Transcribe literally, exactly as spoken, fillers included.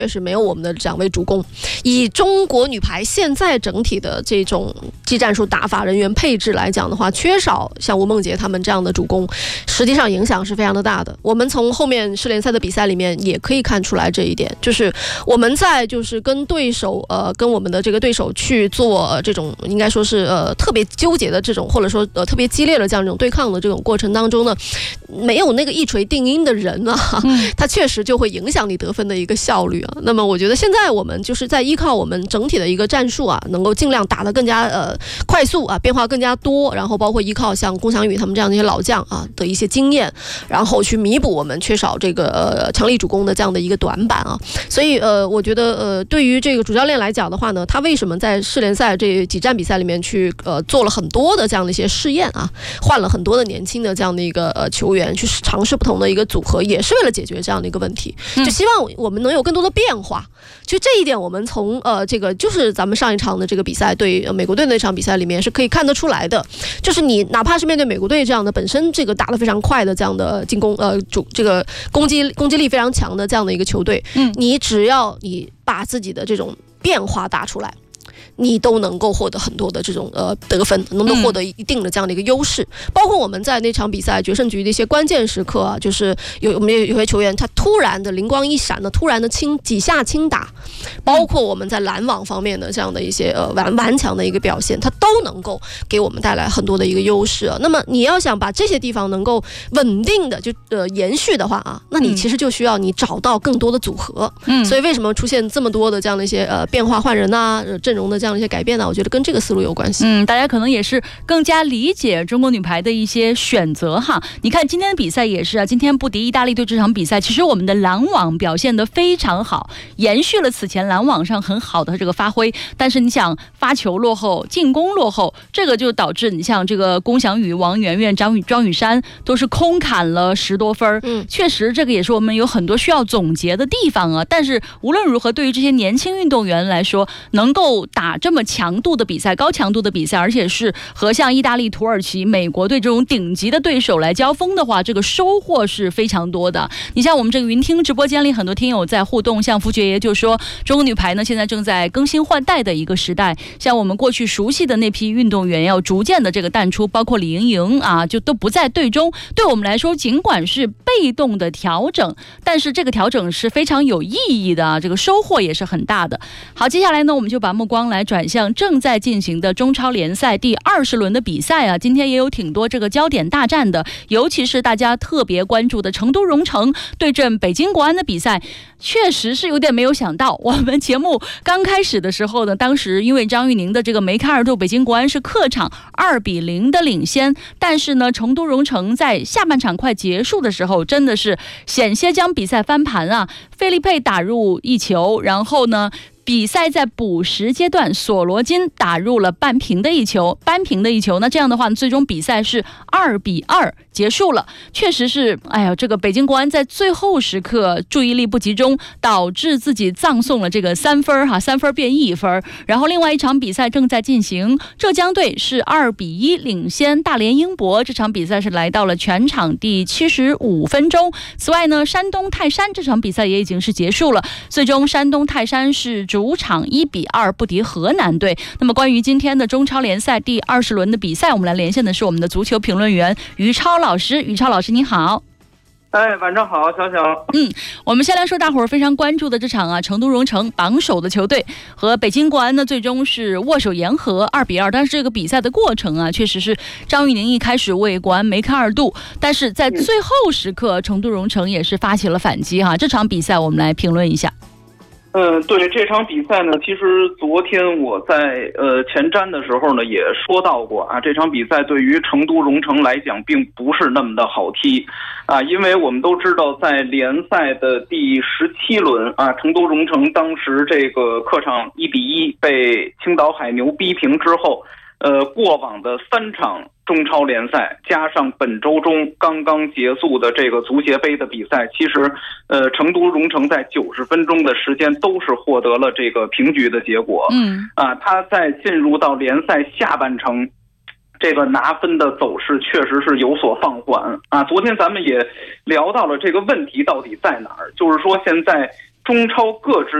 确实没有我们的两位主攻。以中国女排现在整体的这种技战术打法、人员配置来讲的话，缺少像吴梦洁他们这样的主攻，实际上影响是非常的大的。我们从后面世联赛的比赛里面也可以看出来这一点，就是我们在就是跟对手呃跟我们的这个对手去做、呃、这种应该说是呃特别纠结的这种，或者说呃特别激烈的这样一种对抗的这种过程当中呢，没有那个一锤定音的人啊，它确实就会影响你得分的一个效率啊。那么我觉得现在我们就是在依靠我们整体的一个战术啊，能够尽量打得更加呃快速啊，变化更加多，然后包括依靠像龚翔宇他们这样的一些老将啊的一些经验，然后去弥补我们缺少这个呃强力主攻的这样的一个短板啊。所以呃，我觉得呃，对于这个主教练来讲的话呢，他为什么在世联赛这几站比赛里面去呃做了很多的这样的一些试验啊，换了很多的年轻的这样的一个呃球员去尝试不同的一个组合，也是为了解决这样的一个问题，就希望我们能有更多的变化。就这一点，我们从呃这个就是咱们上一场的这个比赛对美国队那场比赛里面是可以看得出来的，就是你哪怕是面对美国队这样的本身这个打得非常快的这样的进攻呃主这个攻击攻击力非常强的这样的一个球队，嗯，你只要你把自己的这种变化打出来，你都能够获得很多的这种呃得分，能够获得一定的这样的一个优势。嗯、包括我们在那场比赛决胜局的一些关键时刻啊，就是有我们有有些球员他突然的灵光一闪的，突然的轻几下轻打，包括我们在拦网方面的这样的一些呃顽顽强的一个表现，它都能够给我们带来很多的一个优势、啊。那么你要想把这些地方能够稳定的就呃延续的话啊，那你其实就需要你找到更多的组合。嗯，所以为什么出现这么多的这样的一些呃变化换人啊、呃、阵容的这样的一些改变呢？我觉得跟这个思路有关系。 嗯，大家可能也是更加理解中国女排的一些选择哈。你看今天的比赛也是啊，今天不敌意大利队这场比赛，其实我们的拦网表现得非常好，延续了此前拦网上很好的这个发挥。但是你想发球落后，进攻落后，这个就导致你像这个龚翔宇、王媛媛、张雨庄雨珊都是空砍了十多分。嗯，确实这个也是我们有很多需要总结的地方啊。但是无论如何，对于这些年轻运动员来说，能够打这么强度的比赛，高强度的比赛，而且是和像意大利、土耳其、美国队这种顶级的对手来交锋的话，这个收获是非常多的。你像我们这个云听直播间里很多听友在互动，像福爵爷就说中国女排呢现在正在更新换代的一个时代，像我们过去熟悉的那批运动员要逐渐的这个淡出，包括李盈莹啊，就都不在队中。对我们来说，尽管是被动的调整，但是这个调整是非常有意义的啊，这个收获也是很大的。好，接下来呢，我们就把目光来转向正在进行的中超联赛第二十轮的比赛啊，今天也有挺多这个焦点大战的，尤其是大家特别关注的成都蓉城对阵北京国安的比赛，确实是有点没有想到。我们节目刚开始的时候呢，当时因为张玉宁的这个梅开二度，北京国安是客场二比零的领先，但是呢，成都蓉城在下半场快结束的时候，真的是险些将比赛翻盘啊！费利佩打入一球，然后呢，比赛在补时阶段，索罗金打入了扳平的一球，扳平的一球。那这样的话，最终比赛是二比二结束了。确实是，哎呀，这个北京国安在最后时刻注意力不集中，导致自己葬送了这个三分哈，三分变一分。然后另外一场比赛正在进行，浙江队是二比一领先大连英博，这场比赛是来到了全场第七十五分钟。此外呢，山东泰山这场比赛也已经是结束了，最终山东泰山是主场一比二不敌河南队。那么关于今天的中超联赛第二十轮的比赛，我们来连线的是我们的足球评论员于超老师。于超老师你好。 哎，晚上好，小小。 嗯，我们先来说大伙儿非常关注的这场啊，成都蓉城榜首的球队和北京国安呢，最终是握手言和二比二。但是这个比赛的过程啊，确实是张玉宁一开始为国安梅开二度，但是在最后时刻，成都蓉城也是发起了反击哈。这场比赛我们来评论一下。 嗯，对这场比赛呢，其实昨天我在呃前瞻的时候呢也说到过啊，这场比赛对于成都蓉城来讲并不是那么的好踢啊，因为我们都知道在联赛的第十七轮啊，成都蓉城当时这个客场一比一被青岛海牛逼平之后，呃，过往的三场中超联赛加上本周中刚刚结束的这个足协杯的比赛，其实呃，成都蓉城在九十分钟的时间都是获得了这个平局的结果。嗯，啊，他在进入到联赛下半程，这个拿分的走势确实是有所放缓啊。昨天咱们也聊到了这个问题到底在哪儿，就是说现在中超各支